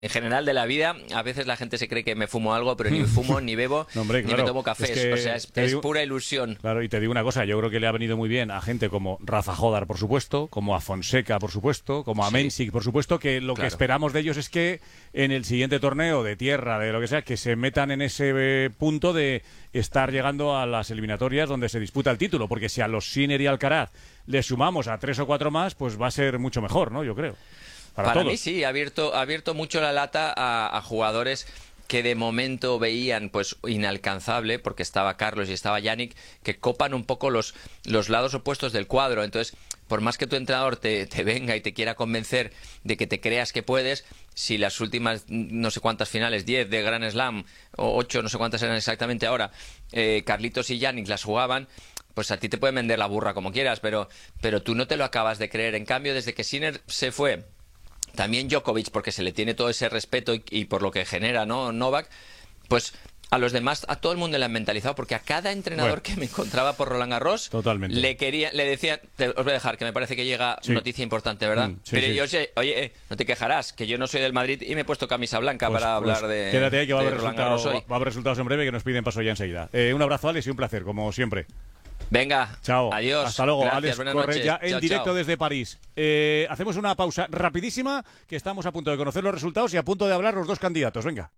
En general de la vida, a veces la gente se cree que me fumo algo, pero ni fumo, ni bebo, No, hombre, ni claro, me tomo cafés. es que O sea, es pura ilusión. Claro, y te digo una cosa, yo creo que le ha venido muy bien a gente como Rafa Jódar, por supuesto, como a Fonseca, por supuesto, como a Sí. Mensic, por supuesto, que lo que Claro. esperamos de ellos es que en el siguiente torneo de tierra, de lo que sea, que se metan en ese punto de estar llegando a las eliminatorias donde se disputa el título, porque si a los Sinner y Alcaraz le sumamos a 3 o 4 más, pues va a ser mucho mejor, ¿no? Yo creo. Para todos. Mí sí, ha abierto mucho la lata a jugadores que de momento veían pues inalcanzable, porque estaba Carlos y estaba Yannick, que copan un poco los lados opuestos del cuadro. Entonces, por más que tu entrenador te venga y te quiera convencer de que te creas que puedes, si las últimas no sé cuántas finales, 10 de Grand Slam, o 8, no sé cuántas eran exactamente ahora, Carlitos y Yannick las jugaban, pues a ti te pueden vender la burra como quieras, pero tú no te lo acabas de creer. En cambio, desde que Sinner se fue, también Djokovic, porque se le tiene todo ese respeto y por lo que genera, ¿no? Novak, pues a los demás, a todo el mundo le han mentalizado, porque a cada entrenador que me encontraba por Roland Garros, totalmente, le decía, os voy a dejar, que me parece que llega noticia importante, ¿verdad? Sí, pero sí. yo sé, oye, no te quejarás, que yo no soy del Madrid y me he puesto camisa blanca para hablar de quédate ahí que va a haber Roland Garros hoy. va a haber resultados en breve que nos piden paso ya enseguida. Un abrazo, Alex, y un placer, como siempre. Venga, Chao. adiós. Hasta luego, Gracias, Alex buenas Correia noches. en Chao, directo chao. desde París. Hacemos una pausa rapidísima, que estamos a punto de conocer los resultados y a punto de hablar los dos candidatos. Venga.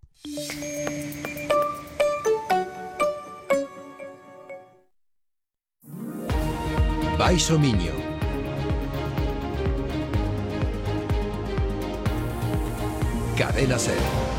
Baixo Miño. Cadena Ser.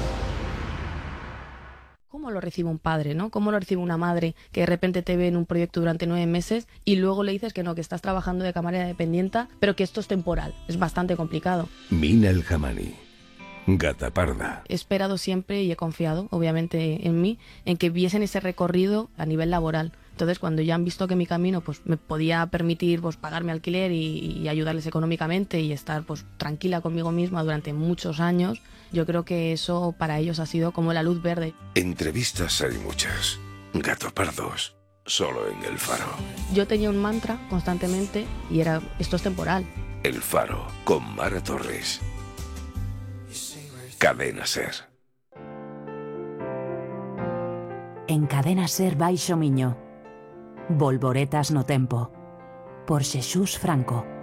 ¿Cómo lo recibe un padre, no? ¿Cómo lo recibe una madre que de repente te ve en un proyecto durante 9 meses y luego le dices que no, que estás trabajando de camarera dependienta, pero que esto es temporal? Es bastante complicado. Mina El Jamani. Gata Parda. He esperado siempre y he confiado, obviamente, en mí, en que viesen ese recorrido a nivel laboral. Entonces, cuando ya han visto que mi camino pues me podía permitir pues pagar mi alquiler y ayudarles económicamente y estar pues tranquila conmigo misma durante muchos años, yo creo que eso para ellos ha sido como la luz verde. Entrevistas hay muchas. Gato Pardos, solo en El Faro. Yo tenía un mantra constantemente y era, esto es temporal. El Faro, con Mara Torres. Cadena Ser. En Cadena Ser Baixo Miño. Volvoretas no tempo. Por Xesús Franco.